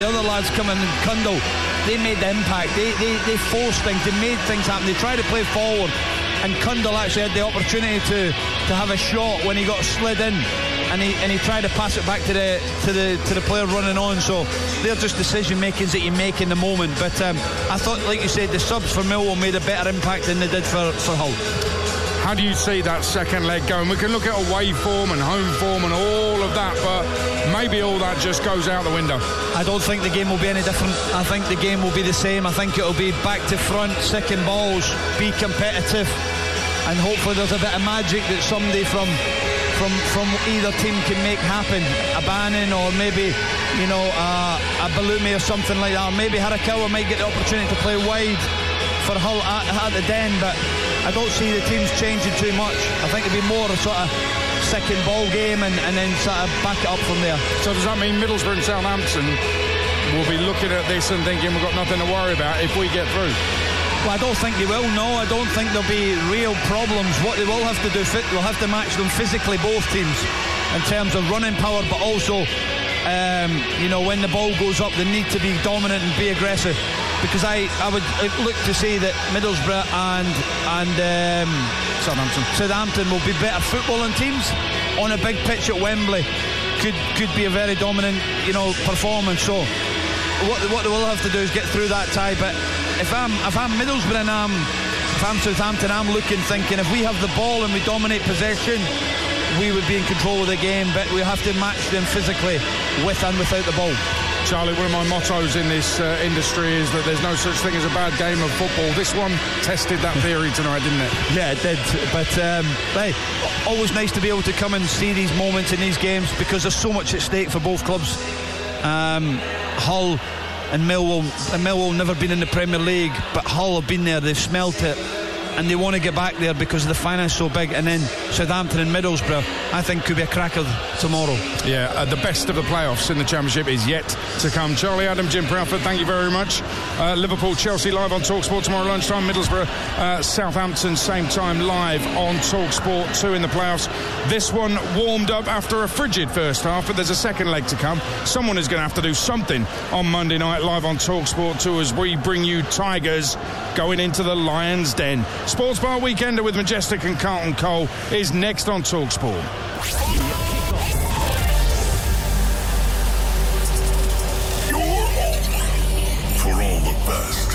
The other lads coming in, Cundle, they made the impact. They forced things, they made things happen. They tried to play forward, and Cundle actually had the opportunity to have a shot when he got slid in, and he tried to pass it back to the player running on. So they're just decision makings that you make in the moment. But I thought, like you said, the subs for Millwall made a better impact than they did for Hull. How do you see that second leg going? We can look at away form and home form and all of that, but maybe all that just goes out the window. I don't think the game will be any different. I think the game will be the same. I think it'll be back to front, second balls, be competitive, and hopefully there's a bit of magic that somebody from either team can make happen. A Bannon or maybe, a Balumi or something like that. Or maybe Harakawa might get the opportunity to play wide for Hull at the Den, but I don't see the teams changing too much. I think it'll be more a sort of second ball game and then sort of back it up from there. So does that mean Middlesbrough and Southampton will be looking at this and thinking we've got nothing to worry about if we get through? Well, I don't think they will, no. I don't think there'll be real problems. What they will have to do, they'll have to match them physically, both teams, in terms of running power, but also when the ball goes up, they need to be dominant and be aggressive. Because I would look to see that Middlesbrough and Southampton will be better footballing teams on a big pitch at Wembley. Could be a very dominant, performance. So what they will have to do is get through that tie. But if I'm Middlesbrough and if I'm Southampton, I'm thinking if we have the ball and we dominate possession, we would be in control of the game. But we have to match them physically with and without the ball. Charlie, one of my mottos in this industry is that there's no such thing as a bad game of football. This one tested that theory tonight, didn't it? Yeah, it did. But hey, always nice to be able to come and see these moments in these games because there's so much at stake for both clubs. Hull and Millwall never been in the Premier League, but Hull have been there, they've smelt it, and they want to get back there because the finance is so big. And then Southampton and Middlesbrough, I think, could be a cracker tomorrow. Yeah, the best of the playoffs in the Championship is yet to come. Charlie Adam, Jim Proudfoot, thank you very much. Liverpool, Chelsea live on TalkSport tomorrow lunchtime. Middlesbrough, Southampton, same time live on TalkSport 2 in the playoffs. This one warmed up after a frigid first half, but there's a second leg to come. Someone is going to have to do something on Monday night live on TalkSport 2 as we bring you Tigers going into the Lions' Den. Sports Bar Weekender with Majestic and Carlton Cole is next on TalkSport. Your home for all the best.